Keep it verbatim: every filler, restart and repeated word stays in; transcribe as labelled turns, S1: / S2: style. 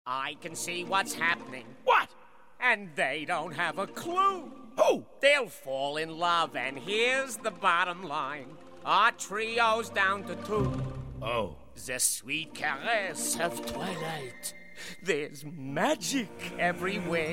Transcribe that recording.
S1: I can see what's happening.
S2: What?
S1: And they don't have a clue.
S2: Who?
S1: They'll fall in love, and here's the bottom line. Our trio's down to two.
S2: Oh.
S1: The sweet caress of twilight. There's magic everywhere.